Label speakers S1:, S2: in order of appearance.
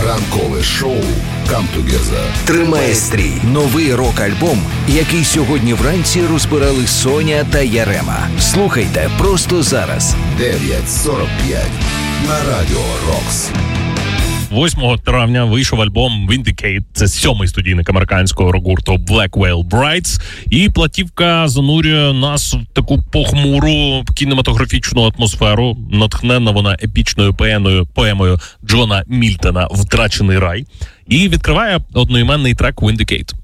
S1: Ранкове шоу «Come Together»
S2: тримає стрій. Новий рок-альбом, який сьогодні вранці розбирали Соня та Ярема. Слухайте просто зараз.
S1: 9:45 на Радіо Рокс.
S3: 8 травня вийшов альбом Vindicate. Це 7-й студійник американського рок-гурту Black Veil Brides. І платівка занурює нас в таку похмуру кінематографічну атмосферу. Натхненна вона епічною поемою Джона Мільтона «Втрачений рай». І відкриває одноіменний трек Vindicate.